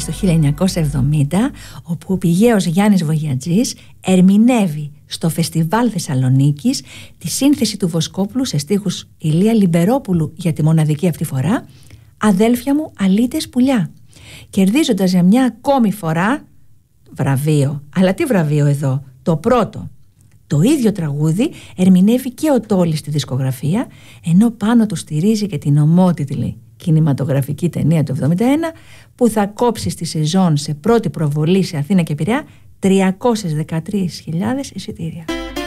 στο 1970, όπου ο πηγαίος Γιάννης Βογιατζής ερμηνεύει στο Φεστιβάλ Θεσσαλονίκης τη σύνθεση του Βοσκόπουλου σε στίχους Ηλία Λιμπερόπουλου για τη μοναδική αυτή φορά «Αδέλφια μου αλήτες πουλιά», κερδίζοντας για μια ακόμη φορά βραβείο. Αλλά τι βραβείο εδώ? Το πρώτο. Το ίδιο τραγούδι ερμηνεύει και ο Τόλης στη δισκογραφία, ενώ πάνω του στηρίζει και την ομότιτλη κινηματογραφική ταινία του 1971 που θα κόψει στη σεζόν σε πρώτη προβολή σε Αθήνα και Πειραιά 313.000 εισιτήρια.